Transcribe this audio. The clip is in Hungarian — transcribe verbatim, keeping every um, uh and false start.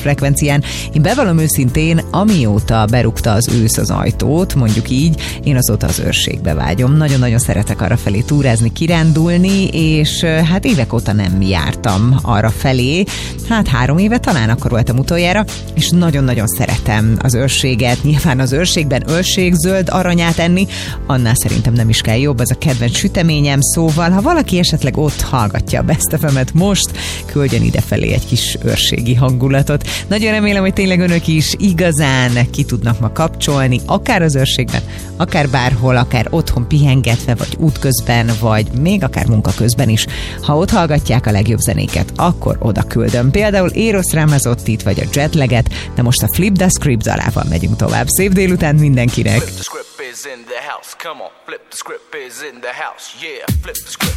frekvencián. Én bevallom őszintén, amióta berúgta az ősz az ajtót, mondjuk így, én azóta az őrségbe vágyom. Nagyon-nagyon szeretek arra felé túrázni, kirándulni, és hát évek óta nem jártam arra felé. Hát három éve talán akkor voltam utoljára, és nagyon-nagyon szeretem az őrséget. Nyilván az őrségben őrség zöld aranyát enni, annál szerintem nem is kell jobb, az a kedvenc süteményem, szóval ha valaki esetleg ott hallgatja a Best ef emet most, küldjen idefelé egy kis őrségi hangulatot. Nagyon remélem, hogy tényleg önök is igazán ki tudnak ma kapcsolni, akár az őrségben, akár bárhol, akár otthon pihengetve, vagy útközben, vagy még akár munka közben is. Ha ott hallgatják a legjobb zenéket, akkor oda küldöm. Például Eros Ramazottit, vagy a Jetlaget, de most a Flip the Script dalával megyünk tovább. Szép délután mindenkinek! Flip the script is in the house. Come on, flip the script is in the house. Yeah, flip the script.